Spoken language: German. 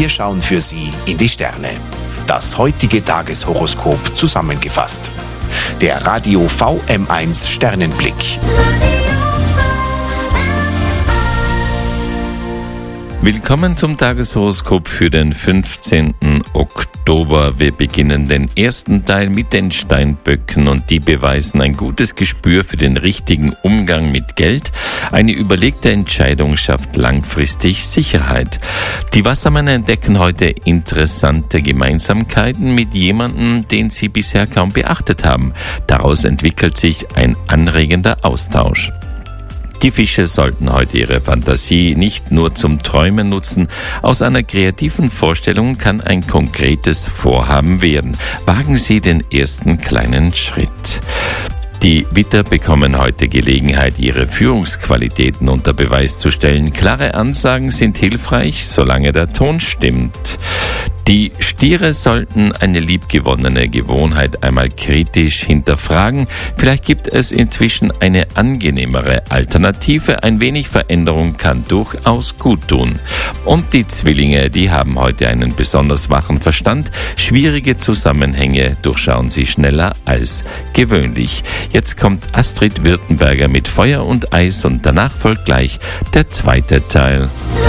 Wir schauen für Sie in die Sterne. Das heutige Tageshoroskop zusammengefasst. Der Radio VM1 Sternenblick. Willkommen zum Tageshoroskop für den 15. Oktober. Wir beginnen den ersten Teil mit den Steinböcken und die beweisen ein gutes Gespür für den richtigen Umgang mit Geld. Eine überlegte Entscheidung schafft langfristig Sicherheit. Die Wassermänner entdecken heute interessante Gemeinsamkeiten mit jemandem, den sie bisher kaum beachtet haben. Daraus entwickelt sich ein anregender Austausch. Die Fische sollten heute ihre Fantasie nicht nur zum Träumen nutzen. Aus einer kreativen Vorstellung kann ein konkretes Vorhaben werden. Wagen Sie den ersten kleinen Schritt. Die Widder bekommen heute Gelegenheit, ihre Führungsqualitäten unter Beweis zu stellen. Klare Ansagen sind hilfreich, solange der Ton stimmt. Die Stiere sollten eine liebgewonnene Gewohnheit einmal kritisch hinterfragen. Vielleicht gibt es inzwischen eine angenehmere Alternative. Ein wenig Veränderung kann durchaus gut tun. Und die Zwillinge, die haben heute einen besonders wachen Verstand. Schwierige Zusammenhänge durchschauen sie schneller als gewöhnlich. Jetzt kommt Astrid Wirtenberger mit Feuer und Eis und danach folgt gleich der zweite Teil.